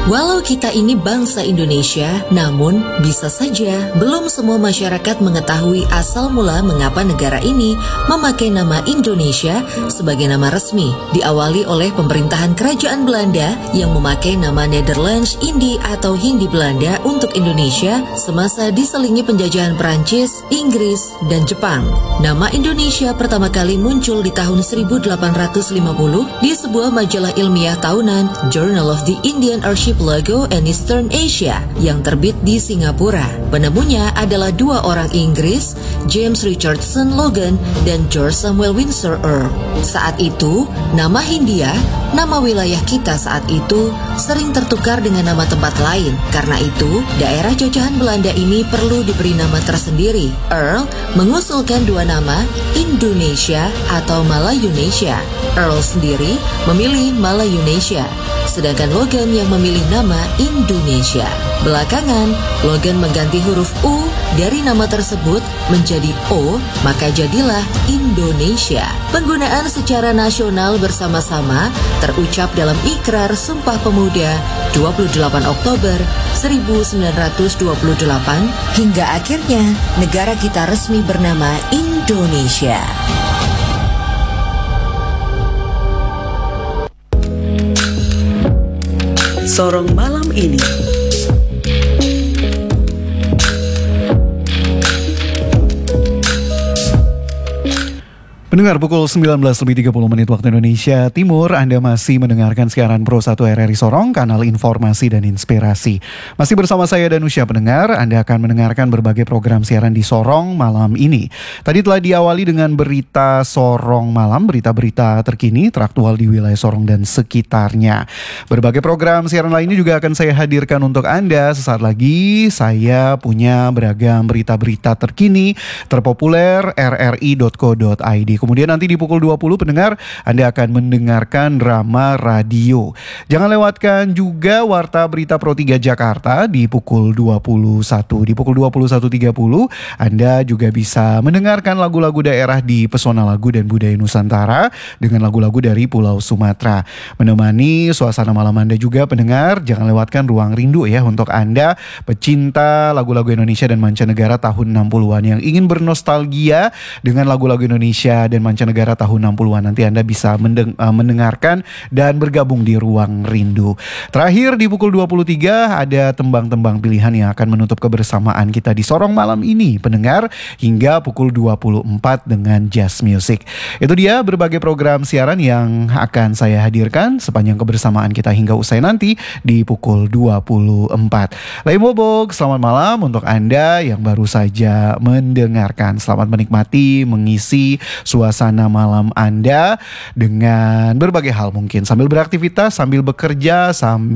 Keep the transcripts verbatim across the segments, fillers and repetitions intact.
Walau kita ini bangsa Indonesia, namun bisa saja belum semua masyarakat mengetahui asal mula mengapa negara ini memakai nama Indonesia sebagai nama resmi. Diawali oleh pemerintahan Kerajaan Belanda yang memakai nama Nederlands Indie atau Hindi Belanda untuk Indonesia semasa diselingi penjajahan Perancis, Inggris, dan Jepang. Nama Indonesia pertama kali muncul di tahun seribu delapan ratus lima puluh di sebuah majalah ilmiah tahunan Journal of the Indian Archipelago and Eastern Asia yang terbit di Singapura. Penemunya adalah dua orang Inggris, James Richardson Logan dan George Samuel Windsor Earl. Saat itu, nama Hindia, nama wilayah kita saat itu, sering tertukar dengan nama tempat lain. Karena itu, daerah jajahan Belanda ini perlu diberi nama tersendiri. Earl mengusulkan dua nama, Indonesia atau Malayunesia. Earl sendiri memilih Malayunesia, sedangkan Logan yang memilih nama Indonesia. Belakangan, Logan mengganti huruf U dari nama tersebut menjadi O, maka jadilah Indonesia. Penggunaan secara nasional bersama-sama terucap dalam Ikrar Sumpah Pemuda dua puluh delapan Oktober seribu sembilan ratus dua puluh delapan hingga akhirnya negara kita resmi bernama Indonesia. Sorong malam ini. Pendengar, pukul sembilan belas lebih tiga puluh menit waktu Indonesia Timur, Anda masih mendengarkan siaran Pro satu R R I Sorong, kanal informasi dan inspirasi. Masih bersama saya Danusya. Pendengar, Anda akan mendengarkan berbagai program siaran di Sorong malam ini. Tadi telah diawali dengan berita Sorong malam, berita-berita terkini, teraktual di wilayah Sorong dan sekitarnya. Berbagai program siaran lainnya juga akan saya hadirkan untuk Anda. Sesaat lagi saya punya beragam berita-berita terkini, terpopuler, r r i dot co dot i d. Kemudian nanti di pukul dua puluh pendengar, Anda akan mendengarkan drama radio. Jangan lewatkan juga Warta Berita Pro tiga Jakarta di pukul dua puluh satu. Di pukul dua puluh satu tiga puluh, Anda juga bisa mendengarkan lagu-lagu daerah di Pesona Lagu dan Budaya Nusantara dengan lagu-lagu dari Pulau Sumatera. Menemani suasana malam Anda juga pendengar, jangan lewatkan Ruang Rindu ya untuk Anda pecinta lagu-lagu Indonesia dan mancanegara tahun enam puluhan yang ingin bernostalgia dengan lagu-lagu Indonesia dan mancanegara tahun enam puluhan. Nanti Anda bisa mendeng- uh, mendengarkan dan bergabung di Ruang Rindu. Terakhir di pukul dua puluh tiga ada tembang-tembang pilihan yang akan menutup kebersamaan kita di Sorong malam ini pendengar, hingga pukul dua puluh empat dengan Jazz Music. Itu dia berbagai program siaran yang akan saya hadirkan sepanjang kebersamaan kita hingga usai nanti di pukul dua puluh empat. Lain bobok, selamat malam untuk Anda yang baru saja mendengarkan. Selamat menikmati, mengisi suasana malam Anda dengan berbagai hal mungkin. Sambil beraktivitas, sambil bekerja,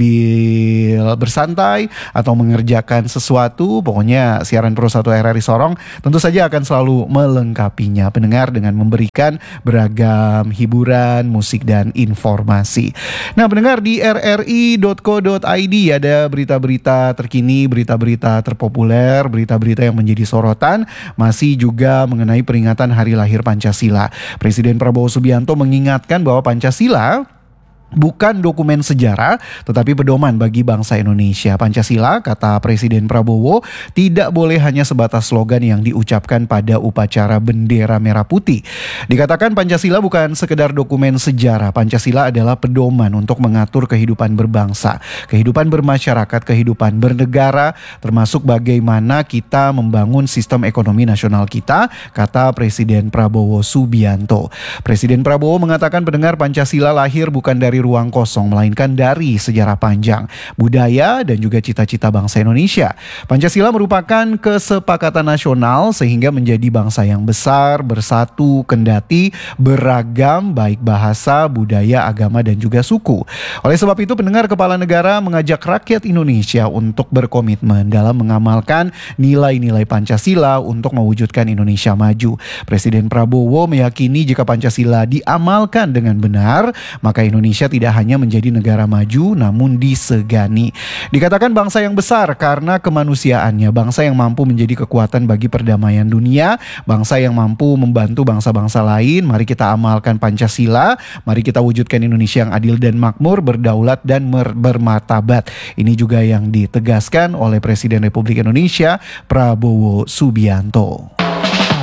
sambil bersantai, atau mengerjakan sesuatu. Pokoknya siaran Pro satu R R I Sorong tentu saja akan selalu melengkapinya pendengar dengan memberikan beragam hiburan, musik, dan informasi. Nah pendengar, di r r i dot co dot i d ada berita-berita terkini, berita-berita terpopuler, berita-berita yang menjadi sorotan, masih juga mengenai peringatan Hari Lahir Pancasila. Presiden Prabowo Subianto mengingatkan bahwa Pancasila bukan dokumen sejarah, tetapi pedoman bagi bangsa Indonesia. Pancasila, kata Presiden Prabowo, tidak boleh hanya sebatas slogan yang diucapkan pada upacara bendera merah putih. Dikatakan Pancasila bukan sekedar dokumen sejarah. Pancasila adalah pedoman untuk mengatur kehidupan berbangsa, kehidupan bermasyarakat, kehidupan bernegara, termasuk bagaimana kita membangun sistem ekonomi nasional kita, kata Presiden Prabowo Subianto. Presiden Prabowo mengatakan pendengar, Pancasila lahir bukan dari ruang kosong, melainkan dari sejarah panjang, budaya, dan juga cita-cita bangsa Indonesia. Pancasila merupakan kesepakatan nasional sehingga menjadi bangsa yang besar, bersatu, kendati beragam, baik bahasa, budaya, agama, dan juga suku. Oleh sebab itu, pendengar, Kepala Negara mengajak rakyat Indonesia untuk berkomitmen dalam mengamalkan nilai-nilai Pancasila untuk mewujudkan Indonesia maju. Presiden Prabowo meyakini jika Pancasila diamalkan dengan benar, maka Indonesia tidak hanya menjadi negara maju namun disegani. Dikatakan bangsa yang besar karena kemanusiaannya, bangsa yang mampu menjadi kekuatan bagi perdamaian dunia, bangsa yang mampu membantu bangsa-bangsa lain. Mari kita amalkan Pancasila, mari kita wujudkan Indonesia yang adil dan makmur, berdaulat dan bermartabat. Ini juga yang ditegaskan oleh Presiden Republik Indonesia Prabowo Subianto.